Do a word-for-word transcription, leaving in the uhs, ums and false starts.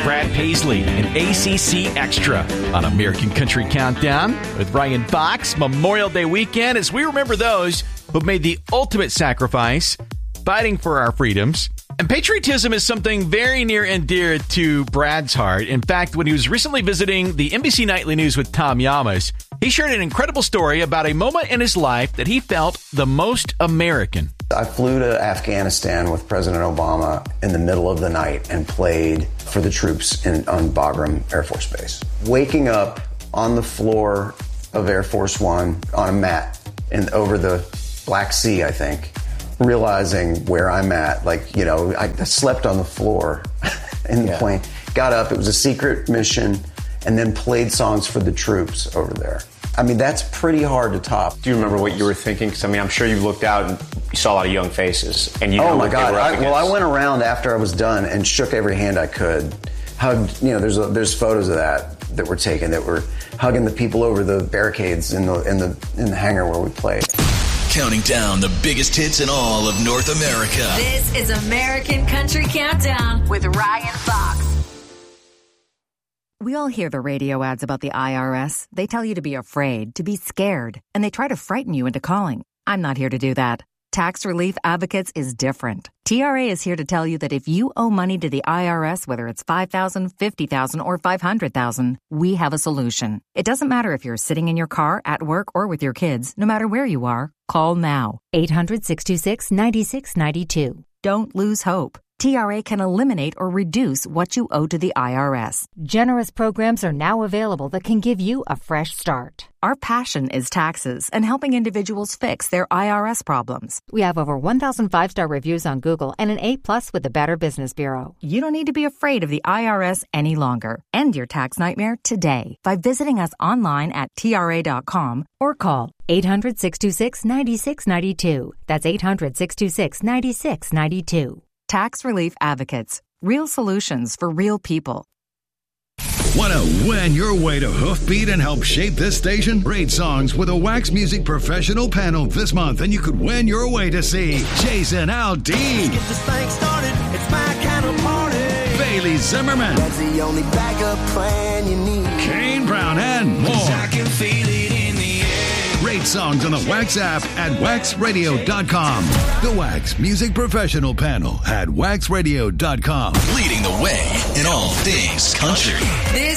Brad Paisley and A C C Extra on American Country Countdown with Ryan Fox. Memorial Day weekend as we remember those who made the ultimate sacrifice fighting for our freedoms. And patriotism is something very near and dear to Brad's heart. In fact, when he was recently visiting the N B C Nightly News with Tom Llamas, he shared an incredible story about a moment in his life that he felt the most American. I flew to Afghanistan with President Obama in the middle of the night and played for the troops in, on Bagram Air Force Base. Waking up on the floor of Air Force One on a mat in, over the Black Sea, I think, realizing where I'm at. Like, you know, I slept on the floor in the yeah. plane, got up, it was a secret mission, and then played songs for the troops over there. I mean, that's pretty hard to top. Do you remember what you were thinking? Because, I mean, I'm sure you looked out and you saw a lot of young faces. And you know oh, my what God. They were up I, well, I went around after I was done and shook every hand I could. Hugged, you know, there's a, there's photos of that that were taken that were hugging the people over the barricades in the in the in the hangar where we played. Counting down the biggest hits in all of North America. This is American Country Countdown with Ryan Fox. We all hear the radio ads about the I R S. They tell you to be afraid, to be scared, and they try to frighten you into calling. I'm not here to do that. Tax Relief Advocates is different. T R A is here to tell you that if you owe money to the I R S, whether it's five thousand dollars, fifty thousand dollars, or five hundred thousand dollars, we have a solution. It doesn't matter if you're sitting in your car, at work, or with your kids. No matter where you are, call now. eight hundred, six two six, nine six nine two. Don't lose hope. T R A can eliminate or reduce what you owe to the I R S. Generous programs are now available that can give you a fresh start. Our passion is taxes and helping individuals fix their I R S problems. We have over one thousand five-star reviews on Google and an A plus with the Better Business Bureau. You don't need to be afraid of the I R S any longer. End your tax nightmare today by visiting us online at T R A dot com or call eight hundred, six two six, nine six nine two. That's eight hundred, six two six, nine six nine two. Tax Relief Advocates. Real solutions for real people. Want to win your way to Hoofbeat and help shape this station? Rate songs with a Wax Music Professional panel this month, and you could win your way to see Jason Aldean. Let's get this thing started. It's my kind of party. Bailey Zimmerman. That's the only backup plan you need. Kane Brown and more. I can feel it in the air. Rate songs on the Wax app at wax radio dot com. The Wax Music Professional panel at wax radio dot com. Leading the way in all things country. This